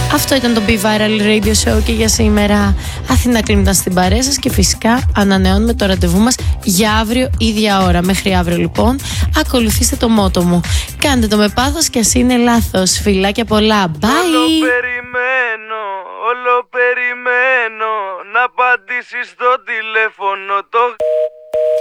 Αυτό ήταν το Be Viral Radio Show και για σήμερα. Αθηνά Κλίμ στην παρέα σας και φυσικά ανανεώνουμε το ραντεβού μας για αύριο ίδια ώρα. Μέχρι αύριο λοιπόν ακολουθήστε το μότο μου. Κάντε το με πάθος και ας είναι λάθος. Φιλάκια πολλά. Bye! Όλο περιμένω να απαντήσεις στο τηλέφωνο. Το